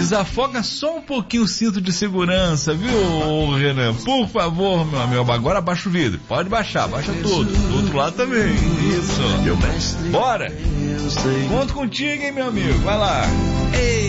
Desafoga só um pouquinho o cinto de segurança, viu, Renan? Por favor, meu amigo. Agora abaixa o vidro. Pode baixar, baixa tudo. Do outro lado também. Isso. Bora. Conto contigo, hein, meu amigo. Vai lá. Ei.